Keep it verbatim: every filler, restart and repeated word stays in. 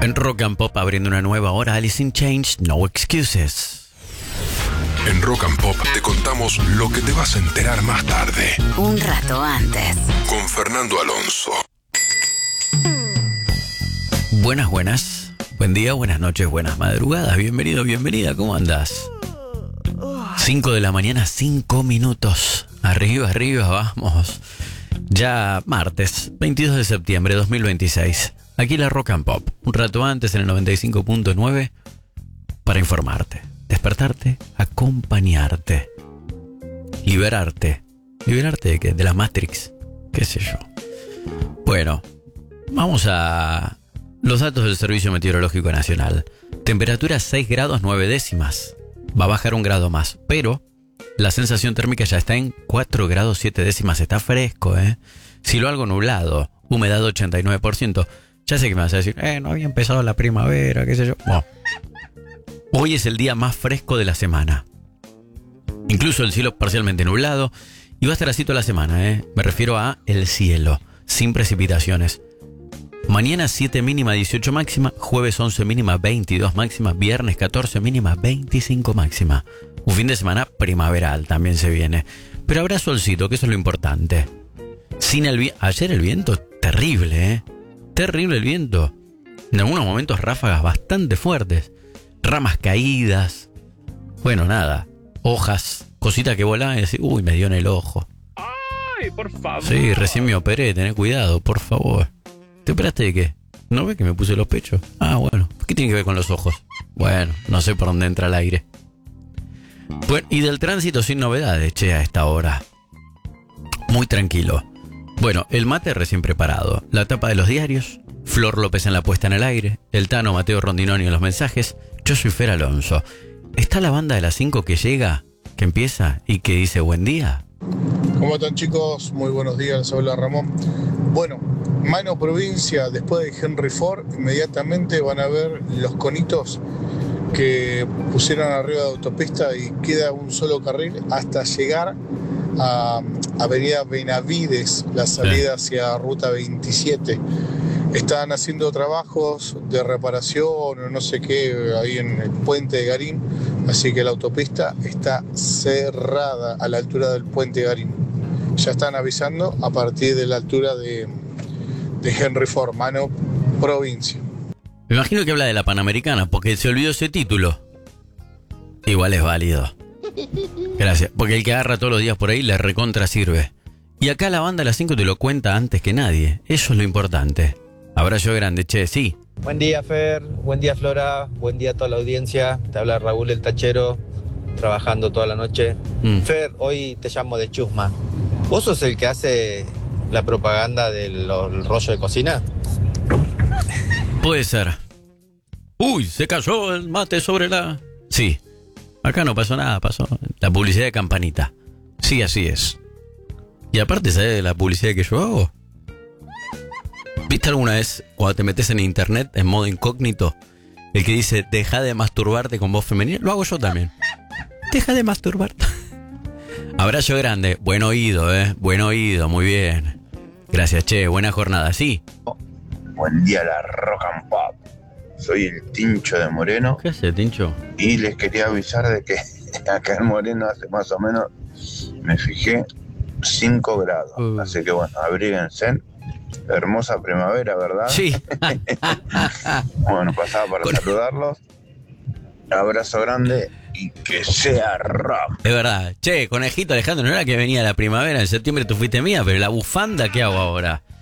En Rock and Pop abriendo una nueva hora, Alice in Chains, No Excuses. En Rock and Pop te contamos lo que te vas a enterar más tarde. Un rato antes. Con Fernando Alonso. Buenas, buenas. Buen día, buenas noches, buenas madrugadas. Bienvenido, bienvenida. ¿Cómo andás? cinco de la mañana, cinco minutos. Arriba, arriba, vamos. Ya martes, veintidós de septiembre de dos mil veintiséis. Aquí la Rock and Pop. Un rato antes en el noventa y cinco punto nueve para informarte, despertarte, acompañarte, liberarte. ¿Liberarte de qué? De la Matrix. ¿Qué sé yo? Bueno, vamos a los datos del Servicio Meteorológico Nacional. Temperatura seis grados nueve décimas. Va a bajar un grado más, pero la sensación térmica ya está en cuatro grados siete décimas. Está fresco, ¿eh? Cielo algo nublado, humedad ochenta y nueve por ciento. Ya sé que me vas a decir, eh, no había empezado la primavera, qué sé yo. Bueno, hoy es el día más fresco de la semana. Incluso el cielo parcialmente nublado. Y va a estar así toda la semana, ¿eh? Me refiero a el cielo, sin precipitaciones. Mañana siete mínima, dieciocho máxima. Jueves once mínima, veintidós máxima. Viernes catorce mínima, veinticinco máxima. Un fin de semana primaveral también se viene. Pero habrá solcito, que eso es lo importante. Sin el vi- Ayer el viento, terrible, ¿eh? Terrible el viento. En algunos momentos ráfagas bastante fuertes. Ramas caídas. Bueno, nada. Hojas, cositas que volaban y decís, uy, me dio en el ojo. Ay, por favor. Sí, recién me operé, tené cuidado, por favor. ¿Te operaste de qué? ¿No ves que me puse los pechos? Ah, bueno. ¿Qué tiene que ver con los ojos? Bueno, no sé por dónde entra el aire. Bueno, y del tránsito sin novedades, che, a esta hora. Muy tranquilo. Bueno, el mate recién preparado, la tapa de los diarios, Flor López en la puesta en el aire, el Tano Mateo Rondinoni en los mensajes, yo soy Fer Alonso. ¿Está la banda de las cinco que llega, que empieza y que dice buen día? ¿Cómo están, chicos? Muy buenos días, les habla Ramón. Bueno, mano provincia, después de Henry Ford, inmediatamente van a ver los conitos que pusieron arriba de autopista y queda un solo carril hasta llegar a Avenida Benavides, la salida hacia Ruta veintisiete. Están haciendo trabajos de reparación o no sé qué ahí en el puente de Garín, así que la autopista está cerrada a la altura del puente de Garín. Ya están avisando a partir de la altura de, de Henry Ford, mano provincia. Me imagino que habla de la Panamericana, porque se olvidó ese título. Igual es válido. Gracias, porque el que agarra todos los días por ahí le recontra sirve. Y acá la banda de las cinco te lo cuenta antes que nadie. Eso es lo importante. Abrazo grande, che, sí. Buen día, Fer. Buen día, Flora. Buen día a toda la audiencia. Te habla Raúl el Tachero, trabajando toda la noche. Mm. Fer, hoy te llamo de Chusma. ¿Vos sos el que hace la propaganda del rollo de cocina? Puede ser. Uy, se cayó el mate sobre la... Sí. Acá no pasó nada, pasó la publicidad de Campanita. Sí, así es. Y aparte, ¿sabes la publicidad que yo hago? ¿Viste alguna vez cuando te metes en internet en modo incógnito? El que dice, deja de masturbarte con voz femenina. Lo hago yo también. Deja de masturbarte. Abrazo grande. Buen oído, eh. Buen oído, muy bien. Gracias, che. Buena jornada, sí. Buen día, la Rock and Pop. Soy el Tincho de Moreno. ¿Qué hace, Tincho? Y les quería avisar de que acá en Moreno hace más o menos, me fijé, cinco grados. Uh. Así que bueno, abríguense. Hermosa primavera, ¿verdad? Sí. Bueno, pasaba para Con... saludarlos. Abrazo grande y que sea rock. Es verdad. Che, conejito Alejandro, no era que venía la primavera, en septiembre tú fuiste mía, pero la bufanda, ¿qué hago ahora?